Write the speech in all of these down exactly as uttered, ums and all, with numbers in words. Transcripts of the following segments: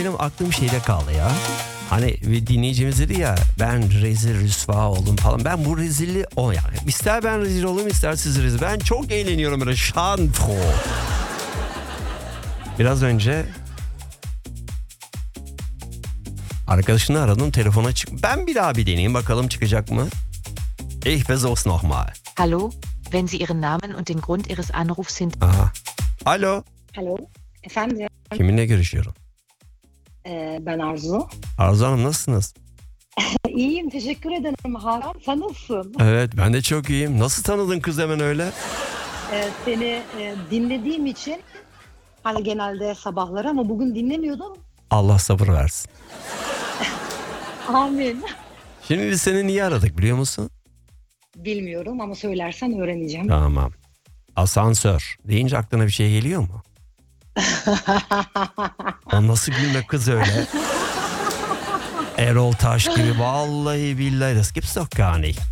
Benim aklım şeyde kaldı ya. Hani bir dinleyicimiz dedi ya, ben rezil rüsva oldum falan. Ben bu rezilli o yani. İster ben rezil olayım, ister siz rezil. Ben çok eğleniyorum böyle şanto. Biraz önce arkadaşını aradım, telefona çık. Ben bir daha bir deneyeyim bakalım çıkacak mı? Ich versuch's nochmal. Hallo, wenn Sie Ihren Namen und den Grund Ihres Anrufs sind... Aha. Alo. Alo, efendim. Kiminle görüşüyorum? Ee, ben Arzu. Arzu Hanım, nasılsınız? İyiyim, teşekkür ederim Hakan. Sen nasılsın? Evet, ben de çok iyiyim. Nasıl tanıdın kız hemen öyle? Ee, seni e, dinlediğim için hani genelde sabahları ama bugün dinlemiyordum. Allah sabır versin. Amin. Şimdi biz seni niye aradık biliyor musun? Bilmiyorum ama söylersen öğreneceğim. Tamam. Asansör deyince aklına bir şey geliyor mu? O nasıl gülme kız öyle? Erol Taş gibi, vallahi billahi, das gibt's doch gar nicht.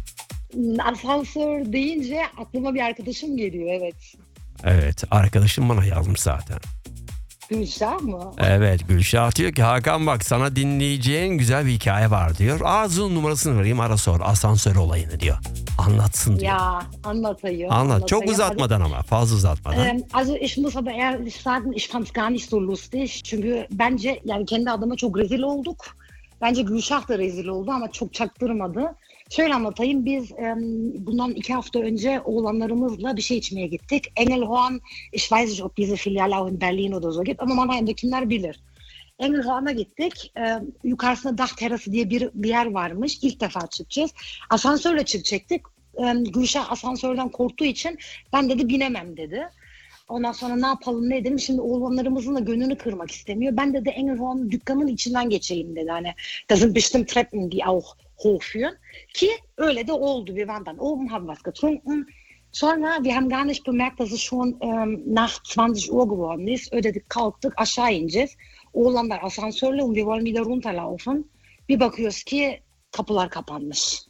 Asansör deyince aklıma bir arkadaşım geliyor, evet. Evet, arkadaşım bana yazmış zaten. Gülşah mı? Evet, Gülşah diyor ki Hakan bak, sana dinleyeceğin güzel bir hikaye var diyor. Arzu'nun numarasını vereyim, ara sor asansör olayını diyor. Anlatsın diyor. Ya anlatayım. Anlat, çok anlatayım. uzatmadan ama fazla uzatmadan. Ähm, also ich muss aber ehrlich sagen, ich fand es gar nicht so lustig. Çünkü bence yani kendi adıma çok rezil olduk. Bence Gülşah da rezil oldu ama çok çaktırmadı. Şöyle anlatayım, biz em, bundan iki hafta önce oğlanlarımızla bir şey içmeye gittik. Engelhorn, ich weiß nicht ob diese Filiale auch in Berlin oder so gibt ama Mannheim'dakiler bilir. Engelhorn'a gittik. Ee, yukarısında dağ terası diye bir, bir yer varmış. İlk defa çıkacağız. Asansörle çıkacaktık. Ee, Gülşah asansörden korktuğu için ben dedi binemem dedi. Ondan sonra ne yapalım ne edelim. Şimdi oğlanlarımızın da gönlünü kırmak istemiyor. Ben dedi Engelhorn dükkanın içinden geçeyim dedi. Hani das sind bestimmt Treppen die auch hochführen. Ki öyle de oldu. Wir waren dann oben, haben was getrunken. Sonra wir haben gar nicht bemerkt, dass es schon ähm, nach zwanzig Uhr geworden ist. Ödedik, kalktık, aşağı ineceğiz. Oğlanlar asansörle und wir wollen wieder runterlaufen. Bir bakıyoruz ki kapılar kapanmış.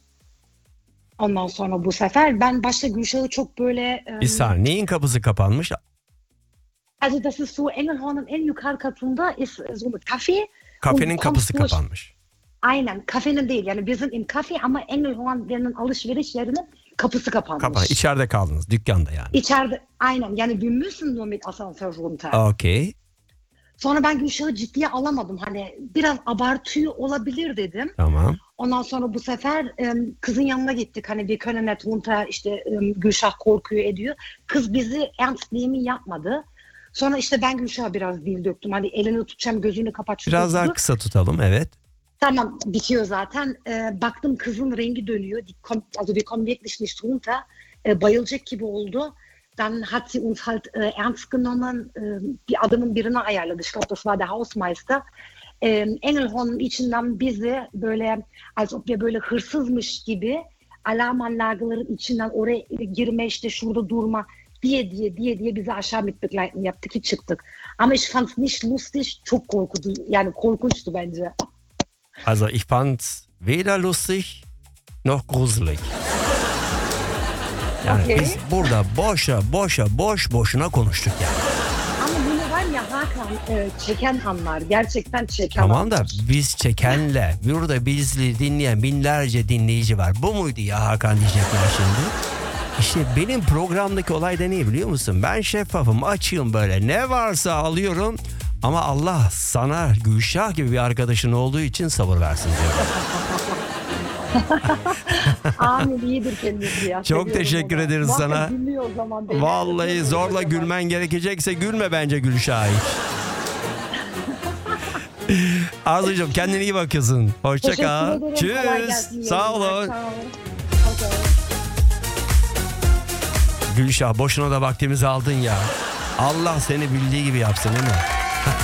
Ondan sonra bu sefer ben başta Gülşah'ı çok böyle... Bir saniye, neyin kapısı kapanmış? Also das ist so, Engelhorn'un en yukarı katında ist so ein Kaffee. Kafenin Und kapısı kommst durch- kapanmış. Aynen, kafenin değil yani bizim in Kaffee ama Engelhorn'un alışveriş yerinin kapısı kapanmış. Kapan. İçeride kaldınız, dükkanda yani. İçeride, aynen yani wir müssen nur mit Asansör runter. Okey. Sonra ben Gülşah'ı ciddiye alamadım. Hani biraz abartıyor olabilir dedim. Tamam. Ondan sonra bu sefer e, kızın yanına gittik. Hani bir können nicht runter, işte e, Gülşah korkuyor ediyor. Kız bizi ernst nehmen yapmadı. Sonra işte ben Gülşah'a biraz dil döktüm. Hani elini tutacağım, gözünü kapat. şu Biraz daha tuttu. kısa tutalım, evet. Tamam, bitiyor zaten. E, baktım kızın rengi dönüyor. Die kommt, also wir kommen wirklich nicht runter. E, bayılacak gibi oldu. Dann hat sie uns halt e, ernst genommen. E, bir adamın birini ayarladı. Ich glaube, das war der Hausmeister. E, Engelhorn'un içinden bizi böyle, als ob wir böyle hırsızmış gibi alarmanlagların içinden oraya girme, işte şurada durma diye diye diye diye bizi aşağı mitbegleiten yaptı ki çıktık. Ama ich fand's nicht lustig. Çok korkutu, yani korkunçtu bence. Also ich fand weder lustig noch gruselig. Yani Okey. biz burada boşa boşa boş boşuna konuştuk yani. Ama bunu var ya Hakan, e, çeken anlar. Gerçekten çeken Tamam anlar. da biz çekenle burada bizi dinleyen binlerce dinleyici var. Bu muydu ya Hakan diyecekler şimdi. İşte benim programdaki olay da ne biliyor musun? Ben şeffafım, açığım böyle. Ne varsa alıyorum. Ama Allah sana Gülşah gibi bir arkadaşın olduğu için sabır versin diyorum. Amin, iyidir kendisi ya. Çok Seviyorum teşekkür onu. ederiz Muhakkak sana. dinliyor o zaman beni. Vallahi zorla O zaman. gülmen gerekecekse gülme bence Gülşah hiç. Arzucuğum kendine iyi bakıyorsun. Hoşça Teşekkür kal. ederim. Kolay Tschüss. gelsin, Sağ yayınlar. olun. Sağ olun. Okay. Gülşah boşuna da vaktimizi aldın ya. Allah seni bildiği gibi yapsın değil mi?